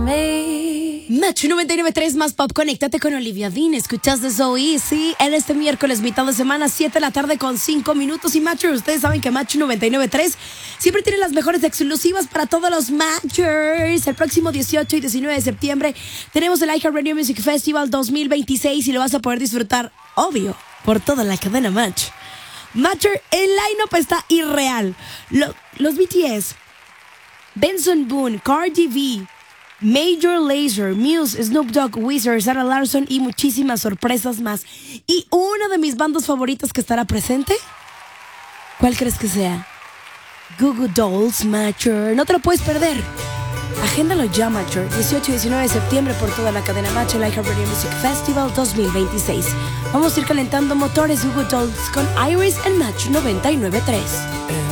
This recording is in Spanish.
Match 99.3 más pop, conéctate con Olivia Dean. Escuchas de So Easy en este miércoles, mitad de semana, 7 de la tarde con 5 minutos. Y Matchers, ustedes saben que Match 99.3 siempre tiene las mejores exclusivas para todos los Matchers. El próximo 18 y 19 de septiembre tenemos el iHeartRadio Music Festival 2026 y lo vas a poder disfrutar, obvio, por toda la cadena Match. Matcher, el line-up está irreal. Los BTS, Benson Boone, Cardi B, Major Lazer, Muse, Snoop Dogg, Weezer, Sarah Larsson y muchísimas sorpresas más. ¿Y una de mis bandas favoritas que estará presente? ¿Cuál crees que sea? Goo Goo Dolls, Matcher. No te lo puedes perder. Agéndalo ya, Matcher. 18 y 19 de septiembre por toda la cadena Match, el iHeartRadio Music Festival 2026. Vamos a ir calentando motores. Goo Goo Dolls con Iris en Match 99.3.